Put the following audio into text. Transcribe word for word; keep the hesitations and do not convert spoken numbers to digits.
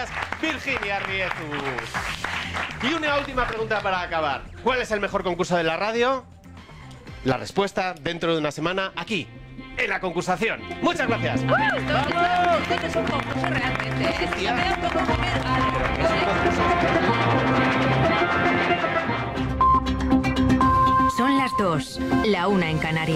gracias, Virginia Riezu. Y una última pregunta para acabar. ¿Cuál es el mejor concurso de la radio? La respuesta dentro de una semana, aquí, en la concursación. Muchas gracias. Esto, esto, esto no es un concurso realmente. Es que me da un poco comer algo. Son las dos, la una en Canarias.